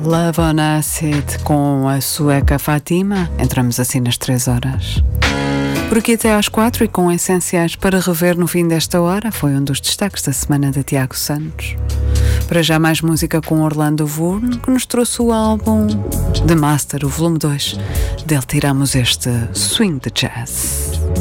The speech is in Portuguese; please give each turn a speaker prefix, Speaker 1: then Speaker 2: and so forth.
Speaker 1: Love on Acid com a sueca Fatima. Entramos assim nas 3 horas. Por aqui até às 4 e com essenciais para rever no fim desta hora. Foi um dos destaques da semana de Tiago Santos. Para já mais música com Orlando Vourne, que nos trouxe o álbum The Master, o volume 2. Dele tiramos este Swing de Jazz.